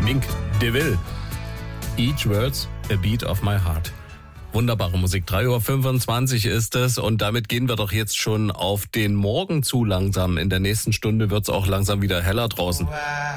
Mink DeVille. Each word's a beat of my heart. Wunderbare Musik. 3:25 Uhr ist es und damit gehen wir doch jetzt schon auf den Morgen zu langsam. In der nächsten Stunde wird's auch langsam wieder heller draußen.